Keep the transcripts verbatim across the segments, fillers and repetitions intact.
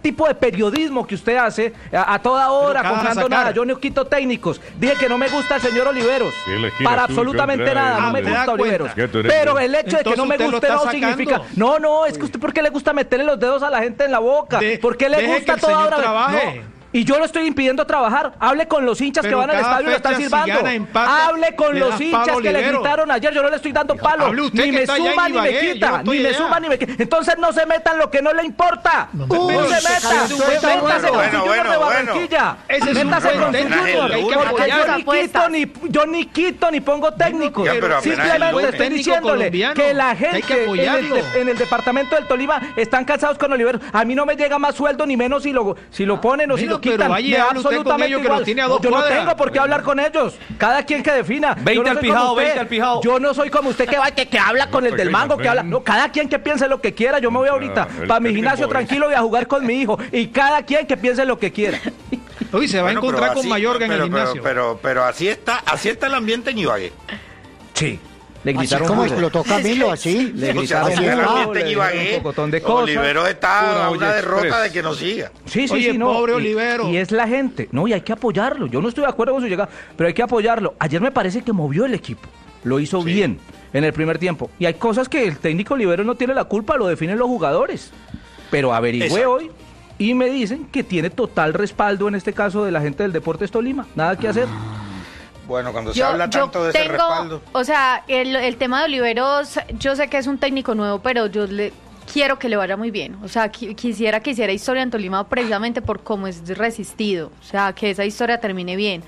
tipo de periodismo que usted hace a, a toda hora, comprando nada. Yo no quito técnicos. Dije que no me gusta el señor Oliveros. Para absolutamente nada, no me gusta Oliveros. Pero el hecho de que no me guste no significa... No, no, es que usted, ¿por qué le gusta meterle los dedos a la gente en la boca? ¿Por qué le gusta toda hora? No. Y yo lo estoy impidiendo trabajar. Hable con los hinchas pero que van al estadio y lo están silbando. Si empata, Hable con los hinchas que le gritaron ayer. Yo no le estoy dando palo. Ni me suma ni me quita. Ni me suma ni me quita. Entonces no se metan lo que no le importa. No, no se meta. Métase con su Junior de Barranquilla. Métase con su Junior. Porque yo ni quito ni, yo ni quito ni pongo técnicos. Simplemente estoy diciéndole que la gente en el departamento del Tolima están cansados con Oliveros. A mí no me llega más sueldo ni menos si lo, si lo ponen o si lo quitan, me da absolutamente igual. Que no, yo no tengo por qué hablar con ellos. Cada quien que defina. veinte al pijado, veinte al pijado. Yo no soy como usted que va que, que habla con el del mango, que habla. No, cada quien que piense lo que quiera. Yo me voy ahorita para mi gimnasio tranquilo y a jugar con mi hijo. Y cada quien que piense lo que quiera. Uy, se va bueno, a encontrar así, con Mayorga en el gimnasio. Pero, pero, pero así está, así está el ambiente en Ibagué. Sí. Le gritaron así como explotó Camilo, así. Le gritaron así el ambiente en Ibagué. Oliveros está a una derrota de que nos siga. Sí, sí, Oye, sí, no. pobre Oliveros. Y, y es la gente. No, y hay que apoyarlo. Yo no estoy de acuerdo con su llegada, pero hay que apoyarlo. Ayer me parece que movió el equipo. Lo hizo sí. bien en el primer tiempo. Y hay cosas que el técnico Oliveros no tiene la culpa, lo definen los jugadores. Pero averigüé hoy y me dicen que tiene total respaldo en este caso de la gente del Deportes Tolima. Nada que hacer. Bueno, cuando se yo, habla tanto de tengo, ese respaldo. O sea, el, el tema de Oliveros, yo sé que es un técnico nuevo, pero yo le quiero que le vaya muy bien. O sea, qu- quisiera que hiciera historia en Tolima precisamente por cómo es resistido. O sea, que esa historia termine bien.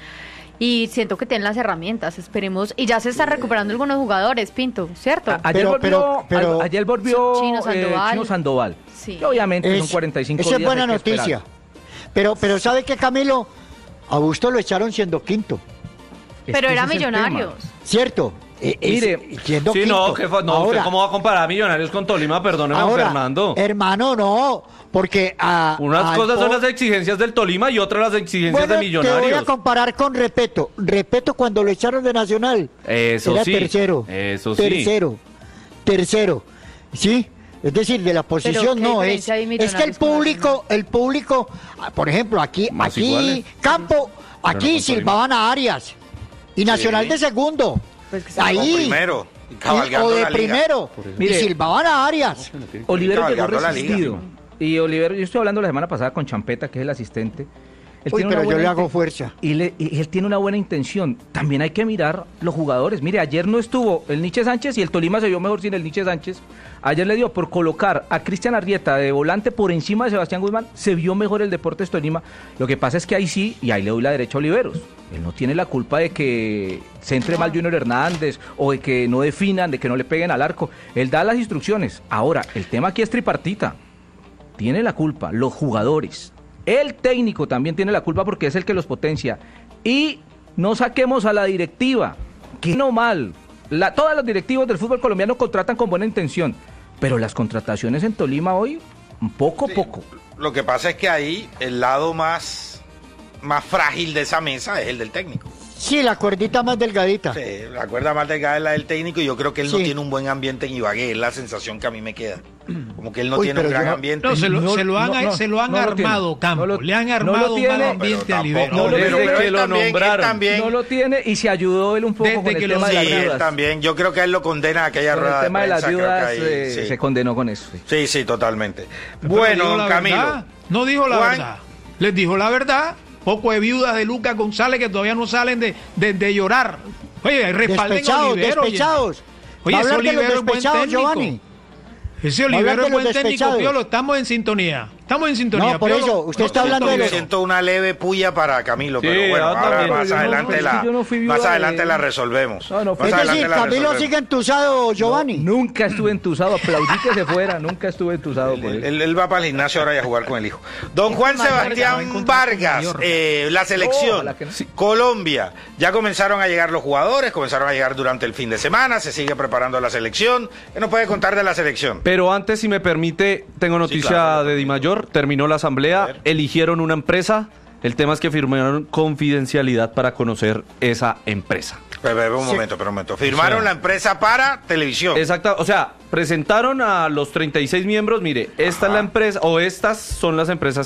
Y siento que tienen las herramientas, esperemos. Y ya se están recuperando algunos jugadores, Pinto, ¿cierto? A- ayer, Pero- volvió, pero- pero- a- ayer volvió Chino Sandoval. eh, Chino Sandoval. Sí. Y obviamente Es- son cuarenta y cinco esa días. es buena hay que noticia. esperar. Pero, pero ¿sabe qué, Camilo? A Augusto lo echaron siendo quinto, Es Pero que era ese es el Millonarios. ¿cierto? Eh, es- Mire, siendo Sí, quinto. no, jefa, no, ahora, ¿usted cómo va a comparar a Millonarios con Tolima? Perdóneme, don ahora, Fernando. hermano, no, porque a, Unas al cosas son po- las exigencias del Tolima y otras las exigencias bueno, de te voy a Millonarios. comparar con Repeto. Repeto cuando lo echaron de Nacional. Eso era sí, tercero. eso sí. Tercero. Tercero. ¿Sí? Es decir, de la posición ¿qué no es. diferencia hay Es que el Millonarios con público, el público, ah, por ejemplo, aquí, Más aquí, iguales. Campo, aquí con silbaban a Arias. Y Nacional Sí. de segundo. Pues que se- Ahí. O primero. Y- Cabalgando o de la liga. primero. Y Mire. silbaban a Arias. Oliveros llegó cabalgando la liga. resistido. Y Oliveros, yo estoy hablando la semana pasada con Champeta, que es el asistente. Él Uy, tiene pero una yo buena le hago inten- fuerza. Y, le- y él tiene una buena intención. También hay que mirar los jugadores. Mire, ayer no estuvo el Nietzsche Sánchez y el Tolima se vio mejor sin el Nietzsche Sánchez. Ayer le dio por colocar a Cristian Arrieta de volante por encima de Sebastián Guzmán. Se vio mejor el Deportes Tolima. Lo que pasa es que ahí sí, y ahí le doy la derecha a Oliveros. Él no tiene la culpa de que se entre mal Junior Hernández o de que no definan, de que no le peguen al arco. Él da las instrucciones. Ahora, el tema aquí es tripartita. Tiene la culpa los jugadores. El técnico también tiene la culpa porque es el que los potencia. Y no saquemos a la directiva, que no mal. La, todos los directivos del fútbol colombiano contratan con buena intención, pero las contrataciones en Tolima hoy, poco a Sí. poco. Lo que pasa es que ahí el lado más, más frágil de esa mesa es el del técnico. Sí, la cuerdita más delgadita. Sí, la cuerda más delgada es la del técnico y yo creo que él no Sí. tiene un buen ambiente en Ibagué, es la sensación que a mí me queda. Como que él no Uy, tiene un pero gran yo no- ambiente. No, se lo, No, se lo han, no, no, se lo han no lo armado, tiene. Campo. No lo- Le han no lo armado un tiene. mal Pero ambiente a tampoco- Olivero. No lo pero tiene. él Desde que lo también, él nombraron. también- No lo tiene y se ayudó él un poco Desde con el que lo- tema de las Sí, él deudas. también. Yo creo que él lo condena a aquella Con rueda el tema de las prensa, creo que deudas ahí, eh, sí. se condenó con eso. sí. Sí, sí, totalmente. Pero Bueno, dijo don la Camilo. verdad. No dijo la Juan- verdad. Les dijo la verdad. Poco de viudas de Lucas González que todavía no salen de, de, de llorar. Oye, respalden a Despechados, Olivero. oye. despechados. Oye, Va a ese hablar de los Olivero es buen despechados, técnico. Giovanni. Ese Va a hablar Olivero de es buen los técnico, despechados. Piolo. Estamos en sintonía. Estamos en sintonía. No, por Piolo. eso, usted está No, hablando de Yo los- siento una leve puya para Camilo, Sí, pero bueno, yo ahora también. más Yo no- adelante es que la yo no fui viuda más adelante de- la resolvemos. No, no, Más Es adelante decir, la Camilo resolvemos. sigue entusado, Giovanni. Nunca estuve entusado, aplaudí que se fuera, nunca estuve entusado por Él, él. él- él va para el gimnasio ahora y a jugar con el hijo. Don Juan Sebastián Vargas, eh, la selección, Ojalá que no. Colombia. Ya comenzaron a llegar los jugadores, comenzaron a llegar durante el fin de semana, se sigue preparando la selección. ¿Qué nos puede contar de la selección? Pero antes, si me permite, tengo noticia claro. de Di Mayor. Terminó la A asamblea, ver. eligieron una empresa. El tema es que firmaron confidencialidad para conocer esa empresa. Pero, pero, un momento, pero un momento. Firmaron Sí. la empresa para televisión. Exacto, o sea, presentaron a los treinta y seis miembros, mire, esta Ajá. es la empresa, o estas son las empresas